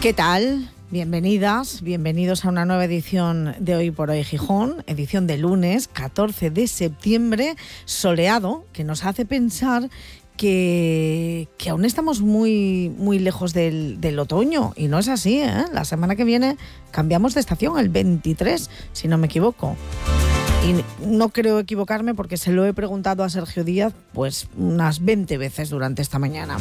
¿Qué tal? Bienvenidas, bienvenidos a una nueva edición de Hoy por Hoy Gijón, edición de lunes 14 de septiembre, soleado, que nos hace pensar que aún estamos muy lejos del otoño, y no es así, ¿eh? La semana que viene cambiamos de estación, el 23, si no me equivoco. Y no creo equivocarme porque se lo he preguntado a Sergio Díaz pues unas 20 veces durante esta mañana.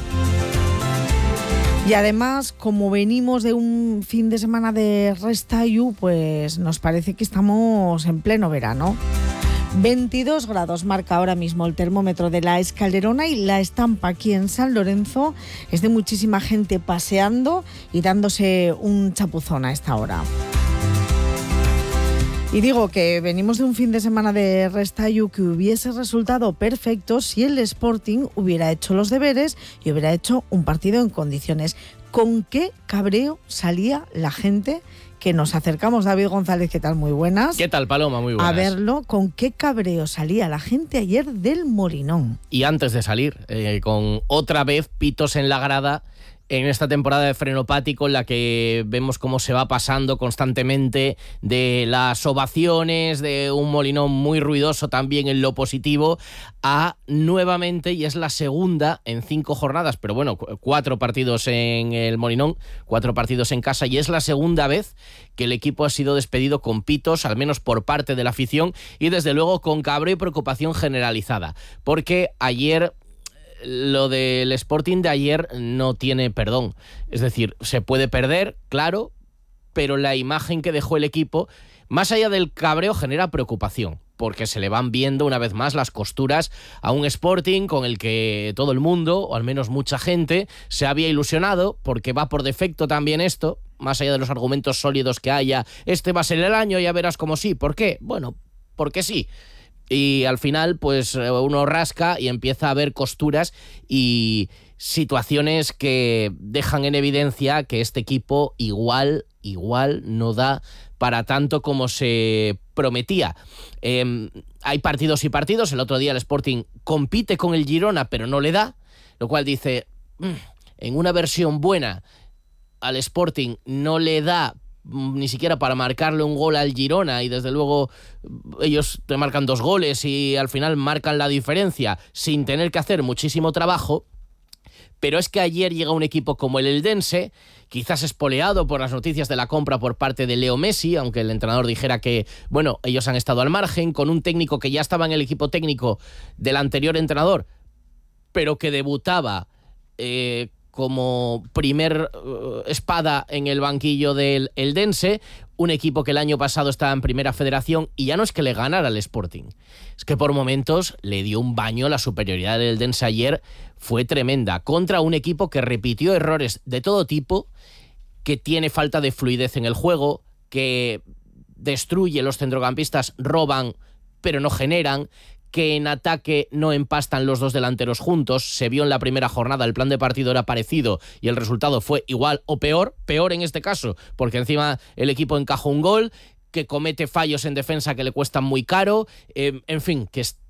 Y además, como venimos de un fin de semana de Restayu, pues nos parece que estamos en pleno verano. 22 grados marca ahora mismo el termómetro de la Escalerona, y la estampa aquí en San Lorenzo es de muchísima gente paseando y dándose un chapuzón a esta hora. Y digo que venimos de un fin de semana de Restayu que hubiese resultado perfecto si el Sporting hubiera hecho los deberes y hubiera hecho un partido en condiciones. ¿Con qué cabreo salía la gente? Que nos acercamos. David González, ¿qué tal? Muy buenas. ¿Qué tal, Paloma? Muy buenas. A verlo, ¿con qué cabreo salía la gente ayer del Molinón? Y antes de salir, con otra vez pitos en la grada, en esta temporada de frenopático en la que vemos cómo se va pasando constantemente de las ovaciones, de un Molinón muy ruidoso también en lo positivo, a nuevamente, y es la segunda en 5 jornadas, pero bueno, 4 partidos en el Molinón, 4 partidos en casa, y es la segunda vez que el equipo ha sido despedido con pitos, al menos por parte de la afición, y desde luego con cabreo y preocupación generalizada, porque ayer lo del Sporting de ayer no tiene perdón. Es decir, se puede perder, claro, pero la imagen que dejó el equipo, más allá del cabreo, genera preocupación, porque se le van viendo una vez más las costuras a un Sporting con el que todo el mundo, o al menos mucha gente, se había ilusionado, porque va por defecto también esto, más allá de los argumentos sólidos que haya, este va a ser el año, ya verás como sí. ¿Por qué? Bueno, porque sí. Y al final, pues uno rasca y empieza a ver costuras y situaciones que dejan en evidencia que este equipo igual no da para tanto como se prometía. Hay partidos y partidos. El otro día el Sporting compite con el Girona, pero no le da, lo cual dice, en una versión buena al Sporting no le da ni siquiera para marcarle un gol al Girona, y desde luego ellos te marcan 2 goles y al final marcan la diferencia sin tener que hacer muchísimo trabajo. Pero es que ayer llega un equipo como el Eldense, quizás espoleado por las noticias de la compra por parte de Leo Messi, aunque el entrenador dijera que, bueno, ellos han estado al margen, con un técnico que ya estaba en el equipo técnico del anterior entrenador, pero que debutaba como primer espada en el banquillo del Eldense, un equipo que el año pasado estaba en Primera Federación, y ya no es que le ganara al Sporting, es que por momentos le dio un baño. La superioridad del Eldense ayer fue tremenda, contra un equipo que repitió errores de todo tipo, que tiene falta de fluidez en el juego, que destruye, los centrocampistas roban pero no generan, que en ataque no empastan los 2 delanteros juntos. Se vio en la primera jornada, el plan de partido era parecido y el resultado fue igual o peor en este caso, porque encima el equipo encajó un gol, que comete fallos en defensa que le cuestan muy caro, en fin, que